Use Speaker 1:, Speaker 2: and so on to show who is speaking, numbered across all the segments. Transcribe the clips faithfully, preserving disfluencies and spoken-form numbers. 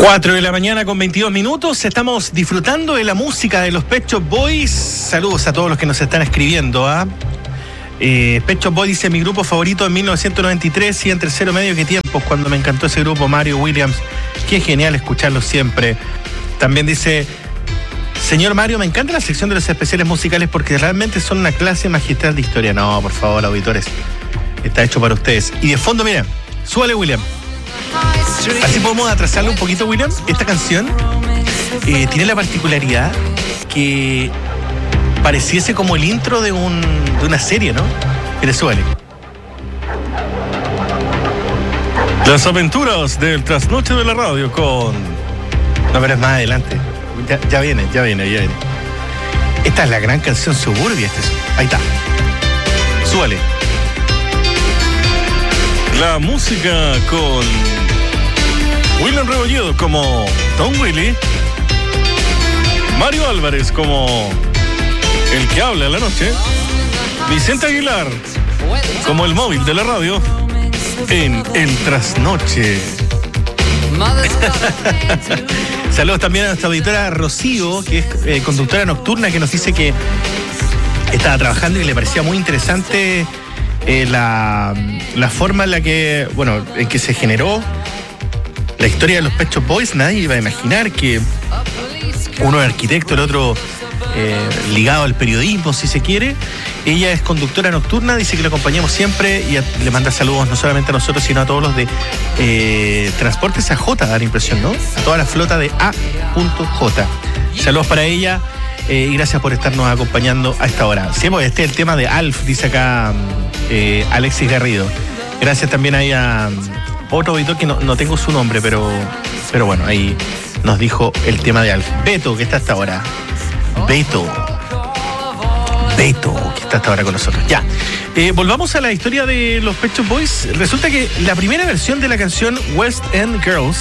Speaker 1: cuatro de la mañana con veintidós minutos, estamos disfrutando de la música de los Pet Shop Boys. Saludos a todos los que nos están escribiendo. ¿ah? Eh, Pet Shop Boys dice: mi grupo favorito en mil novecientos noventa y tres y en tercero medio que tiempos, cuando me encantó ese grupo, Mario Williams. Qué genial escucharlo siempre. También dice: señor Mario, me encanta la sección de los especiales musicales porque realmente son una clase magistral de historia. No, por favor, auditores, está hecho para ustedes. Y de fondo, mira, súbale, William. Así podemos atrasarlo un poquito, William. Esta canción eh, tiene la particularidad que pareciese como el intro de, un, de una serie, ¿no? Mire, súbale. Las aventuras del trasnoche de la radio con... No, pero es más adelante. Ya, ya viene, ya viene, ya viene. Esta es la gran canción Suburbia. Este es... Ahí está. Súbale. La música con William Rebolledo como Tom Willy, Mario Álvarez como el que habla en la noche, Vicente Aguilar como el móvil de la radio en el trasnoche. Saludos también a nuestra auditora Rocío, que es eh, conductora nocturna, que nos dice que estaba trabajando y le parecía muy interesante Eh, la, la forma en la que, bueno, en que se generó la historia de los Pet Shop Boys. Nadie iba a imaginar que uno es arquitecto, el otro eh, ligado al periodismo, si se quiere. Ella es conductora nocturna, dice que la acompañamos siempre y a, le manda saludos no solamente a nosotros, sino a todos los de eh, Transportes A J, da la impresión, ¿no? A toda la flota de A J. Saludos para ella. Eh, y gracias por estarnos acompañando a esta hora. Sí, pues este es el tema de Alf, dice acá eh, Alexis Garrido. Gracias también ahí a otro auditor que no, no tengo su nombre, pero, pero bueno, ahí nos dijo el tema de Alf. Beto, que está hasta ahora. Beto. Beto, que está hasta ahora con nosotros. Ya. Eh, volvamos a la historia de los Pet Shop Boys. Resulta que la primera versión de la canción West End Girls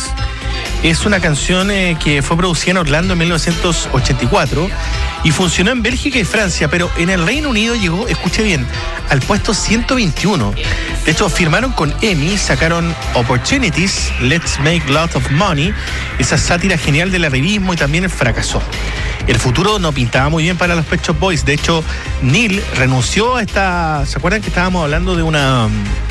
Speaker 1: es una canción eh, que fue producida en Orlando en mil novecientos ochenta y cuatro y funcionó en Bélgica y Francia, pero en el Reino Unido llegó, escuche bien, al puesto ciento veintiuno. De hecho, firmaron con EMI, sacaron Opportunities, Let's Make Lots of Money, esa sátira genial del arribismo, y también fracasó. El futuro no pintaba muy bien para los Pet Shop Boys. De hecho, Neil renunció a esta... ¿Se acuerdan que estábamos hablando de una...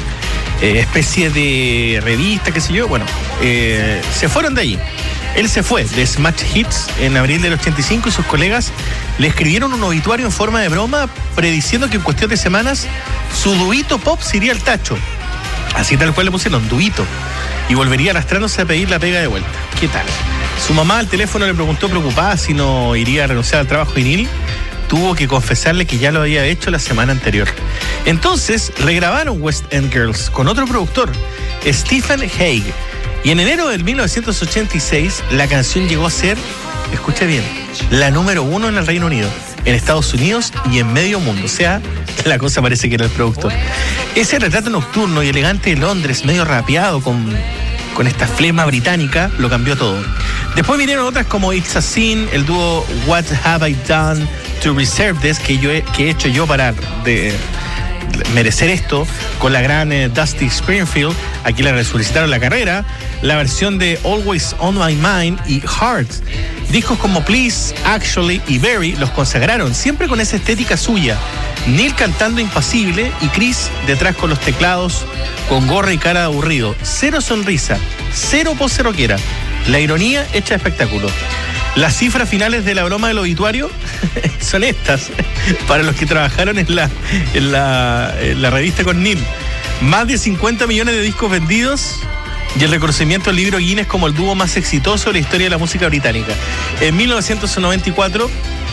Speaker 1: Eh, especie de revista, qué sé yo? Bueno, eh, se fueron de allí. Él se fue de Smash Hits en abril del ochenta y cinco y sus colegas le escribieron un obituario en forma de broma, prediciendo que en cuestión de semanas su duito pop se iría al tacho. Así tal cual le pusieron, duito. Y volvería arrastrándose a pedir la pega de vuelta. ¿Qué tal? Su mamá al teléfono le preguntó preocupada si no iría a renunciar al trabajo y Neil tuvo que confesarle que ya lo había hecho la semana anterior. Entonces regrabaron West End Girls con otro productor, Stephen Hague. Y en enero del mil novecientos ochenta y seis la canción llegó a ser, escucha bien, la número uno en el Reino Unido, en Estados Unidos y en medio mundo. O sea, la cosa parece que era el productor. Ese retrato nocturno y elegante de Londres, medio rapeado con, con esta flema británica, lo cambió todo. Después vinieron otras como It's a Sin, el dúo What Have I Done to Reserve This, que, yo he, que he hecho yo para de, de merecer esto, con la gran eh, Dusty Springfield. Aquí le resolicitaron la carrera. La versión de Always on My Mind y Heart. Discos como Please, Actually y Very los consagraron, siempre con esa estética suya. Neil cantando impasible y Chris detrás con los teclados, con gorra y cara de aburrido. Cero sonrisa, cero pose rockera. La ironía hecha espectáculo. Las cifras finales de la broma del obituario son estas, para los que trabajaron en la, en la, en la revista con Neil. Más de cincuenta millones de discos vendidos y el reconocimiento al libro Guinness como el dúo más exitoso de la historia de la música británica. En mil novecientos noventa y cuatro,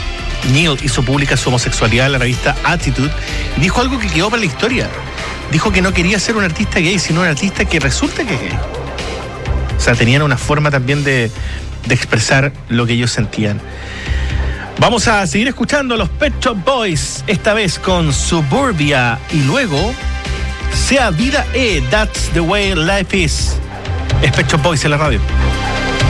Speaker 1: Neil hizo pública su homosexualidad en la revista Attitude y dijo algo que quedó para la historia. Dijo que no quería ser un artista gay, sino un artista que resulta que es gay. O sea, tenían una forma también de, de expresar lo que ellos sentían. Vamos a seguir escuchando a los Pet Shop Boys, esta vez con Suburbia y luego Sea Vida E, That's the Way Life Is. Es Pet Shop Boys en la radio.